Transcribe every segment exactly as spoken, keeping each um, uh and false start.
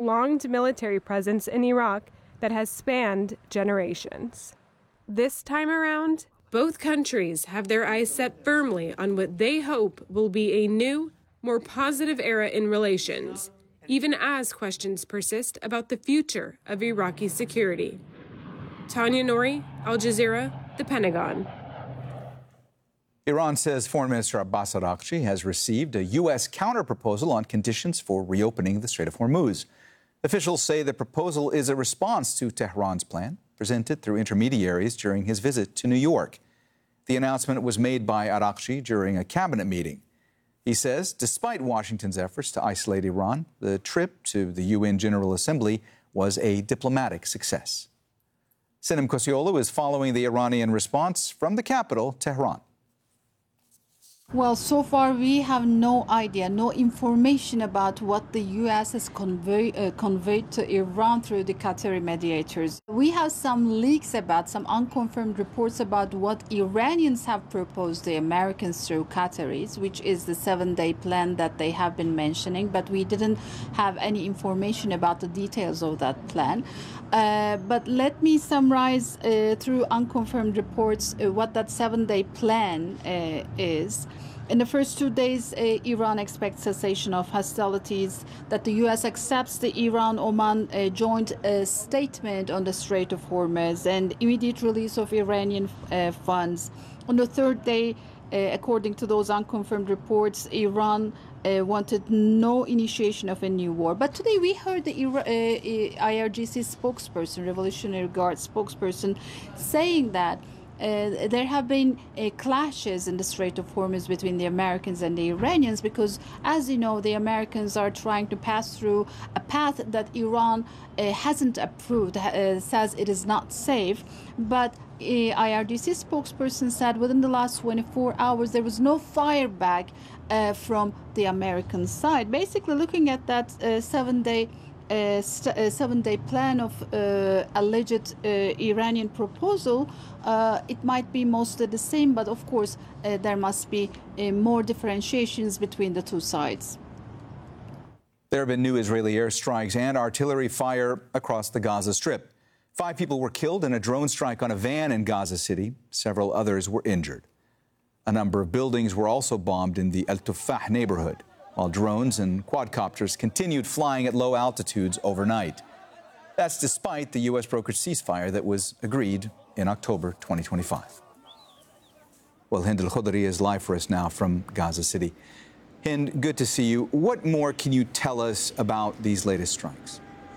prolonged military presence in Iraq that has spanned generations. This time around, both countries have their eyes set firmly on what they hope will be a new, more positive era in relations, even as questions persist about the future of Iraqi security. Tanya Nouri, Al Jazeera, The Pentagon. Iran says Foreign Minister Abbas Araghchi has received a U S counterproposal on conditions for reopening the Strait of Hormuz. Officials say the proposal is a response to Tehran's plan, presented through intermediaries during his visit to New York. The announcement was made by Araghchi during a cabinet meeting. He says, despite Washington's efforts to isolate Iran, the trip to the U N General Assembly was a diplomatic success. Sinem Kosioglu is following the Iranian response from the capital, Tehran. Well, so far we have no idea, no information about what the U S has convey, uh, conveyed to Iran through the Qatari mediators. We have some leaks about, some unconfirmed reports about what Iranians have proposed the Americans through Qataris, which is the seven-day plan that they have been mentioning, but we didn't have any information about the details of that plan. Uh, but let me summarize uh, through unconfirmed reports uh, what that seven-day plan uh, is. In the first two days, uh, Iran expects cessation of hostilities, that the U S accepts the Iran-Oman uh, joint uh, statement on the Strait of Hormuz, and immediate release of Iranian uh, funds. On the third day, uh, according to those unconfirmed reports, Iran uh, wanted no initiation of a new war. But today we heard the uh, I R G C spokesperson, Revolutionary Guard spokesperson, saying that Uh, there have been uh, clashes in the Strait of Hormuz between the Americans and the Iranians because, as you know, the Americans are trying to pass through a path that Iran uh, hasn't approved, uh, says it is not safe. But uh, I R G C spokesperson said within the last twenty-four hours there was no fire back uh, from the American side. Basically, looking at that uh, seven-day Uh, st- uh, seven-day plan of uh, alleged uh, Iranian proposal, uh, it might be mostly the same, but of course uh, there must be uh, more differentiations between the two sides. There have been new Israeli airstrikes and artillery fire across the Gaza Strip. Five people were killed in a drone strike on a van in Gaza City. Several others were injured. A number of buildings were also bombed in the El Tufah neighborhood, while drones and quadcopters continued flying at low altitudes overnight. That's despite the U S-brokered ceasefire that was agreed in October twenty twenty-five. Well, Hind Al-Khudri is live for us now from Gaza City. Hind, good to see you. What more can you tell us about these latest strikes?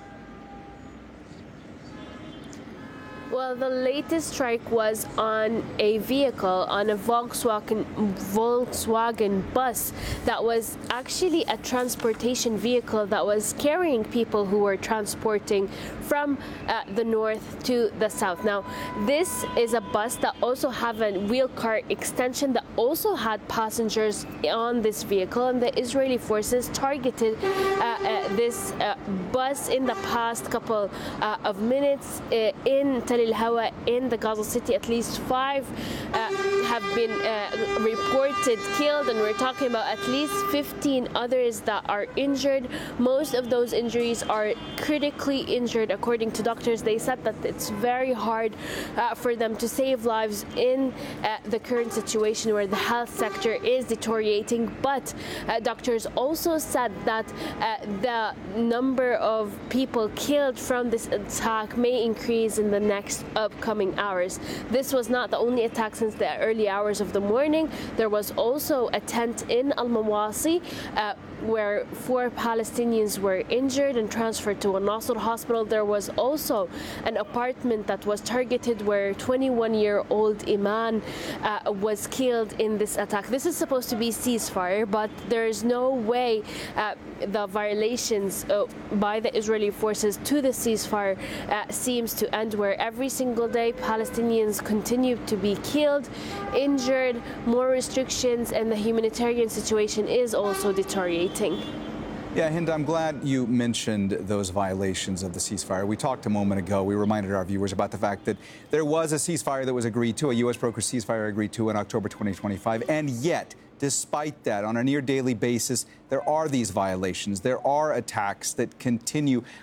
Well, the latest strike was on a vehicle, on a Volkswagen, Volkswagen bus that was actually a transportation vehicle that was carrying people who were transporting from uh, the north to the south. Now, this is a bus that also have a wheel car extension that also had passengers on this vehicle, and the Israeli forces targeted uh, uh, this uh, bus in the past couple uh, of minutes uh, in Tel Al-Hawa in the Gaza City. At least five uh, have been uh, reported killed, and we're talking about at least fifteen others that are injured. Most of those injuries are critically injured. According to doctors, they said that it's very hard uh, for them to save lives in uh, the current situation where the health sector is deteriorating. But uh, doctors also said that uh, the number of people killed from this attack may increase in the next upcoming hours. This was not the only attack since the early hours of the morning. There was also a tent in Al-Mawasi uh, where four Palestinians were injured and transferred to a Nasser hospital. There was also an apartment that was targeted where twenty-one-year-old Iman uh, was killed in this attack. This is supposed to be ceasefire, but there is no way uh, the violations uh, by the Israeli forces to the ceasefire uh, seems to end, where every single day Palestinians continue to be killed, injured, more restrictions, and the humanitarian situation is also deteriorating. Yeah, Hind, I'm glad you mentioned those violations of the ceasefire. We talked a moment ago, we reminded our viewers about the fact that there was a ceasefire that was agreed to, a U S-brokered ceasefire agreed to in October twenty twenty-five, and yet, despite that, on a near daily basis, there are these violations, there are attacks that continue.